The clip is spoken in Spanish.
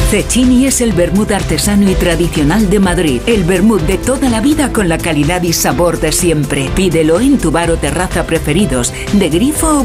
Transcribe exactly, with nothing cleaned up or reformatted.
Cecchini es el vermut artesano y tradicional de Madrid. El vermut de toda la vida con la calidad y sabor de siempre. Pídelo en tu bar o terraza preferidos, de grifo o